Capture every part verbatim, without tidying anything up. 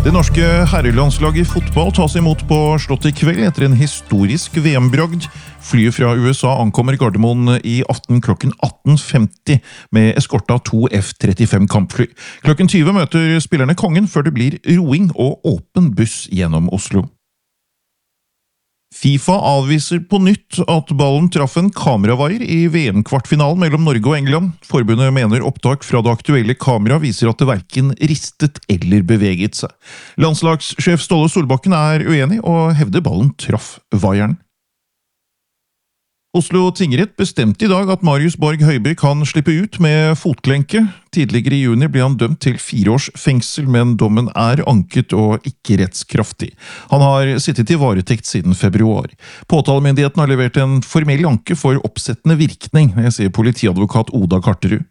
Det norske herrelandslaget i fotball tas imot på Slottet i kveld etter en historisk V M-bragd. Flyet fra U S A ankommer Gardermoen i aften klokken atten femti med eskort av to F trettifem kampfly. Klokken tjue møter spillerne kongen før det blir roing og åpen buss gjennom Oslo. FIFA avviser på nytt at ballen traff en kameravaier i V M-kvartfinalen mellom Norge og England. Forbundet mener opptak fra det aktuelle kamera viser at det hverken ristet eller beveget seg. Landslagssjef Ståle Solbakken er uenig og hevder ballen traff vaieren. Oslo tingrett bestemte i dag at Marius Borg Høiby kan slippe ut med fotklenke. Tidligere i juni ble han dømt til fire års fengsel, men dommen er anket og ikke rettskraftig. Han har sittet i varetekt siden februar. Påtalemyndigheten har levert en formell anke for oppsettende virkning, sier politiadvokat Oda Karterud.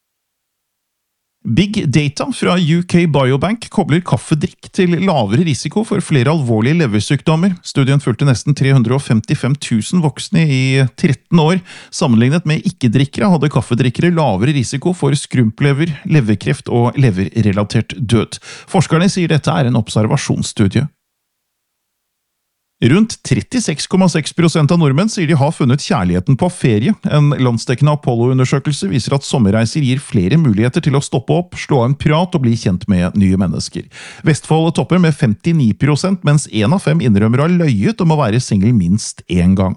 Big Data fra U K Biobank kobler kaffedrikk til lavere risiko for flere alvorlige leversykdommer. Studien fulgte nesten tre hundre og femtifem tusen voksne i tretten år. Sammenlignet med ikke-drikkere hadde kaffedrikkere lavere risiko for skrumplever, leverkreft og leverrelatert død. Forskerne sier dette er en observasjonsstudie. Rundt trettiseks komma seks prosent av nordmenn sier de har funnet kjærligheten på ferie. En landsdekkende Apollo-undersøkelse viser at sommerreiser gir flere muligheter til å stoppe opp, slå en prat og bli kjent med nye mennesker. Vestfold topper med femtini prosent, mens en av fem innrømmer har løyet om å være singel minst en gang.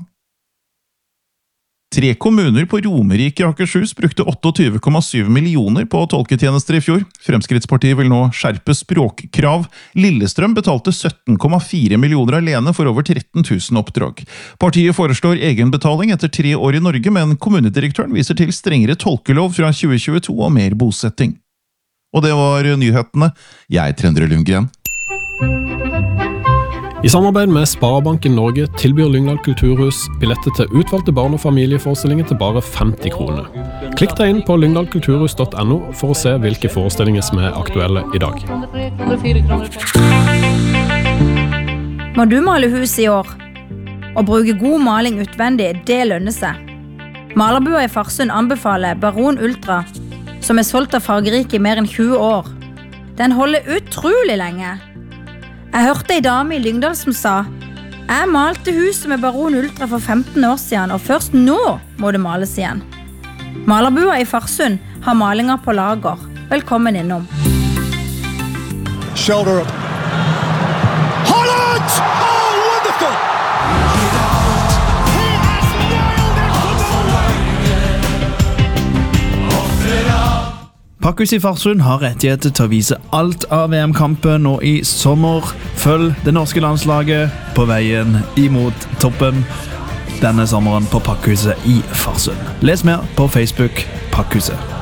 Tre kommuner på Romerike i Akershus brukte tjueåtte komma syv millioner på tolketjenester i fjor. Fremskrittspartiet vil nå skjerpe språkkrav. Lillestrøm betalte sytten komma fire millioner alene for over tretten tusen oppdrag. Partiet foreslår egenbetaling etter tre år i Norge, men kommunedirektøren viser til strengere tolkelov fra tjue tjueto og mer bosetting. Og det var nyhetene. Jeg er Trendre Lundgren. I samarbeid med Sparebanken Norge tilbyr Lyngdal Kulturhus billetter til utvalgte barn- og familieforestillinger til bare femti kroner. Klikk deg inn på lyngdal kulturhus punktum no for å se hvilke forestillinger som er aktuelle i dag. Må du male hus i år? Å bruke god maling utvendig, det lønner seg. Malerbua i Farsund anbefaler Baron Ultra, som er solgt av fargerike i mer enn tjue år. Den holder utrolig lenge. Jeg hørte en dame i Lyngdal som sa «Jeg malte huset med Baron Ultra for femten år siden, og først nå må det males igjen». Malerbua i Farsund har malinger på lager. Velkommen innom. Shoulder up. Holland! Oh, wonderful! Pakkhus i Farsund har rettigheter til å vise alt av V M-kampen nå i sommer. Følg det norske landslaget på veien imot toppen denne sommeren på Pakkhuset i Farsund. Les mer på Facebook Pakkhuset.